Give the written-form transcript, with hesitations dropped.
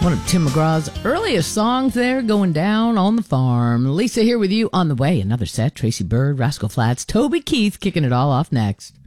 One of Tim McGraw's earliest songs there, Going Down on the Farm. Lisa here with you on the way. Another set, Tracy Byrd, Rascal Flatts, Toby Keith kicking it all off next.